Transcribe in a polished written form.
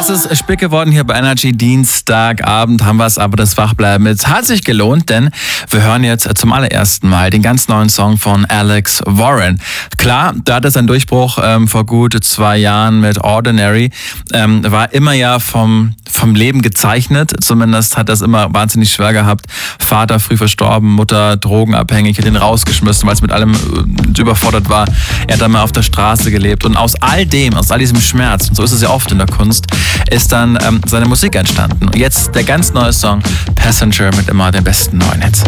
ist spät geworden hier bei Energy. Dienstagabend haben wir es, aber das Wachbleiben jetzt hat sich gelohnt, denn wir hören jetzt zum allerersten Mal den ganz neuen Song von Alex Warren. Klar, da hat er seinen Durchbruch vor gut 2 Jahren mit Ordinary. War immer ja vom Leben gezeichnet, zumindest hat er es immer wahnsinnig schwer gehabt. Vater früh verstorben, Mutter drogenabhängig, hat ihn rausgeschmissen, weil es mit allem überfordert war. Er hat dann mal auf der Straße gelebt und aus all diesem Schmerz, und so ist es ja oft in der Kunst, ist dann seine Musik entstanden. Und jetzt der ganz neue Song Passenger mit immer den besten neuen Hits.